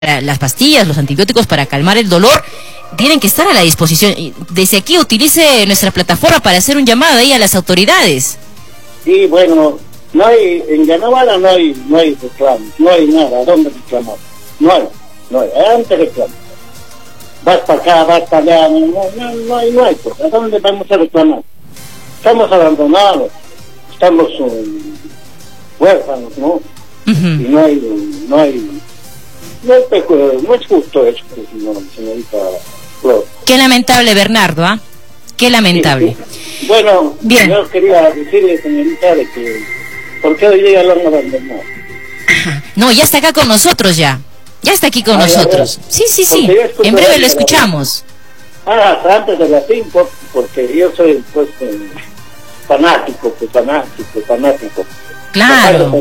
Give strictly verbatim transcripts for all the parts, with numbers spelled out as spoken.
las pastillas, los antibióticos para calmar el dolor, tienen que estar a la disposición. Desde aquí utilice nuestra plataforma para hacer un llamado ahí a las autoridades. Sí, bueno, no hay, en Yanabala no hay, no hay reclamos, no hay nada, ¿a dónde reclamar? No hay, no hay, antes reclamos. Vas para acá, vas para allá, no, no, no, no hay, no hay, pues, ¿a dónde vamos a reclamar? Estamos abandonados, estamos um, huérfanos, ¿no? Uh-huh. Y no hay, no hay, no, hay, no es justo eso, señorita Flor. Qué lamentable, Bernardo, ¿ah? ¿eh? Qué lamentable. Sí, sí. Bueno, bien. Yo quería decirle, señorita, de que ¿por qué hoy día lo han abandonado? No, ya está acá con nosotros ya. Ya está aquí con ah, nosotros. Ya, ya. Sí, sí, sí. En breve lo escuchamos. Ah, antes de las cinco, porque yo soy, pues, eh, fanático, pues, fanático, fanático. Claro.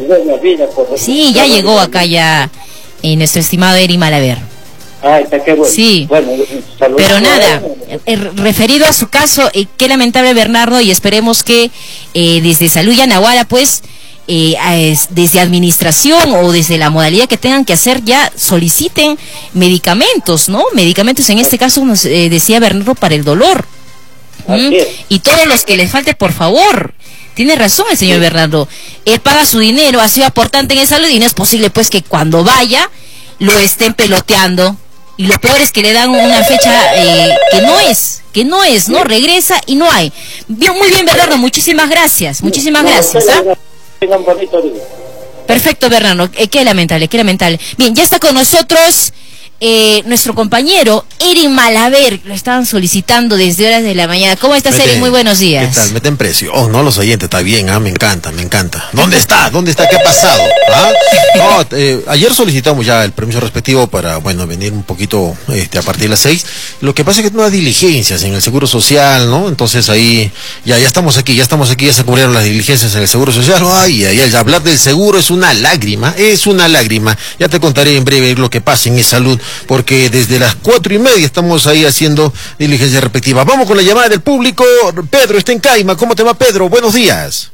Sí, ya llegó acá ya eh, nuestro estimado Eri Malaver. Ah, está, qué bueno. Sí, bueno, pero nada, eh, referido a su caso, eh, qué lamentable, Bernardo, y esperemos que eh, desde Salud Yanaguara, pues, eh, desde administración o desde la modalidad que tengan que hacer, ya soliciten medicamentos, ¿no? Medicamentos, en este caso, nos eh, decía Bernardo, para el dolor. ¿Mm? Y todos los que les falte, por favor. Tiene razón el señor sí. Bernardo. Él paga su dinero, ha sido aportante en salud, y no es posible, pues, que cuando vaya lo estén peloteando. Y lo peor es que le dan una fecha eh, que no es, que no es, ¿no? Regresa y no hay. Bien, muy bien, Bernardo, muchísimas gracias, muchísimas gracias. ¿Ah? Tengan bonito día. Perfecto, Bernardo, eh, qué lamentable, qué lamentable. Bien, ya está con nosotros eh, nuestro compañero Eri Malaver, lo estaban solicitando desde horas de la mañana. ¿Cómo estás, Eri? Muy buenos días. ¿Qué tal? Meten precio. Oh, no, los oyentes, está bien, ah, me encanta, me encanta. ¿Dónde está? ¿Dónde está? ¿Qué ha pasado? ¿Ah? No, eh, ayer solicitamos ya el permiso respectivo para, bueno, venir un poquito este, a partir de las seis. Lo que pasa es que no hay diligencias en el Seguro Social, ¿no? Entonces ahí, ya, ya estamos aquí, ya estamos aquí, ya se cubrieron las diligencias en el Seguro Social. Ay, ay, ay, hablar del seguro es una lágrima, es una lágrima. Ya te contaré en breve lo que pasa en e-salud, porque desde las cuatro y media estamos ahí haciendo diligencia respectiva. Vamos con la llamada del público. Pedro está en Caima. ¿Cómo te va, Pedro? Buenos días.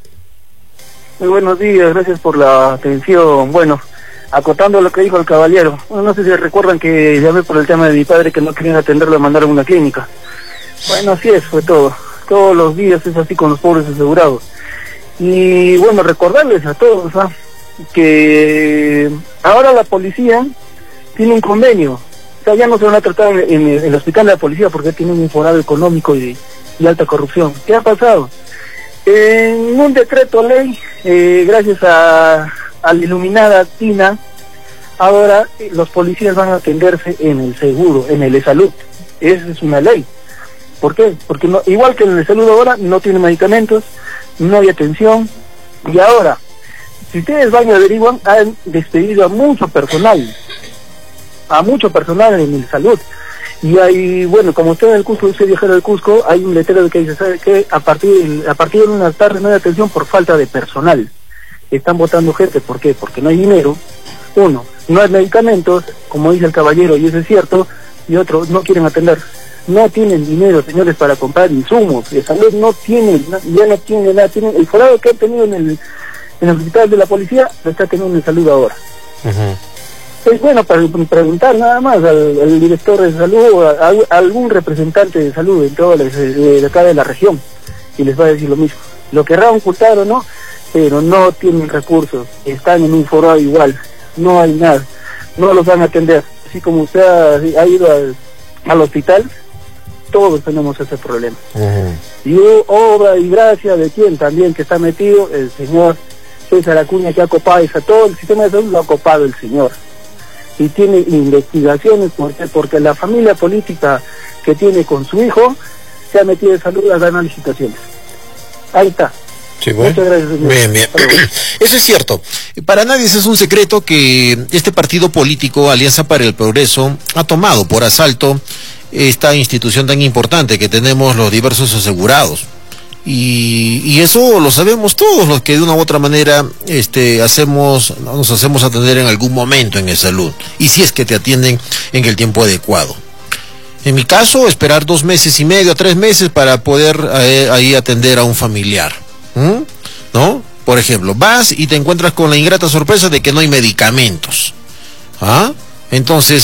Muy buenos días, gracias por la atención. Bueno, acotando lo que dijo el caballero, bueno, no sé si recuerdan que llamé por el tema de mi padre, que no querían atenderlo, lo mandaron a una clínica. Bueno, así es, fue todo. Todos los días es así con los pobres asegurados. Y bueno, recordarles a todos, ¿ah?, que ahora la policía tiene un convenio. O sea, ya no se van a tratar en, en, en el hospital de la policía porque tienen un forado económico y, y alta corrupción. ¿Qué ha pasado? En un decreto ley, eh, gracias a, a la iluminada Tina, ahora eh, los policías van a atenderse en el seguro, en el e-salud. Esa es una ley. ¿Por qué? Porque no, igual que en el e-salud ahora, no tiene medicamentos, no hay atención, y ahora, si ustedes van y averiguan, han despedido a mucho personal, a mucho personal en el salud. Y hay, bueno, como usted en el Cusco, usted viajero del Cusco, hay un letrero que dice, ¿sabe qué? A partir, a partir de una tarde no hay atención por falta de personal. Están votando gente, ¿por qué? Porque no hay dinero, uno, no hay medicamentos, como dice el caballero, y eso es cierto, y otro, no quieren atender. No tienen dinero, señores, para comprar insumos. El salud no tiene, ya no tiene nada, tienen el forado que han tenido en el, en el hospital de la policía, lo está teniendo en salud ahora. Uh-huh. Es bueno para preguntar nada más al, al director de salud o a, a, a algún representante de salud en toda la, de, de acá de la región, y les va a decir lo mismo. Lo querrán ocultar o no, pero no tienen recursos, están en un foro igual, no hay nada, no los van a atender. Así como usted ha, ha ido al, al hospital, todos tenemos ese problema. Uh-huh. Y obra y gracia de quien también que está metido, el señor César Acuña, que ha copado a todo el sistema de salud, lo ha copado el señor. Y tiene investigaciones, porque, porque la familia política que tiene con su hijo se ha metido en salud a ganar licitaciones. Ahí está. Sí, bueno. Muchas gracias, señor. Bien, bien. Eso es cierto. Para nadie es un secreto que este partido político, Alianza para el Progreso, ha tomado por asalto esta institución tan importante que tenemos los diversos asegurados. Y, y eso lo sabemos todos los que de una u otra manera este, hacemos, nos hacemos atender en algún momento en e-salud, y si es que te atienden en el tiempo adecuado. En mi caso, esperar dos meses y medio, tres meses para poder eh, ahí atender a un familiar, ¿Mm? ¿no? Por ejemplo, vas y te encuentras con la ingrata sorpresa de que no hay medicamentos. ¿Ah? Entonces,